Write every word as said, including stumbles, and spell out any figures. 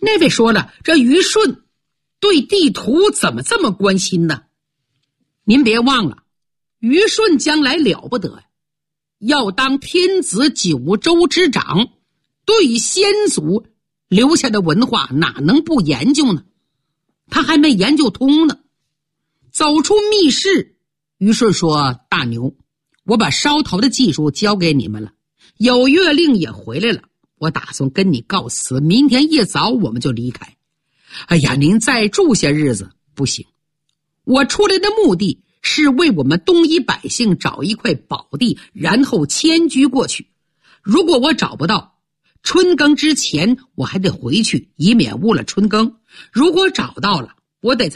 那位说了，这虞舜对地图怎么这么关心呢？您别忘了，虞舜将来了不得呀，要当天子九州之长，对先祖留下的文化哪能不研究呢？他还没研究通呢。走出密室，虞舜说，大牛，我把烧陶的技术交给你们了，有月令也回来了，我打算跟你告辞，明天一早我们就离开。哎呀，您再住些日子不行，我出来的目的是为我们东夷百姓找一块宝地，然后迁居过去。如果我找不到，春耕之前我还得回去，以免误了春耕。如果找到了，我得在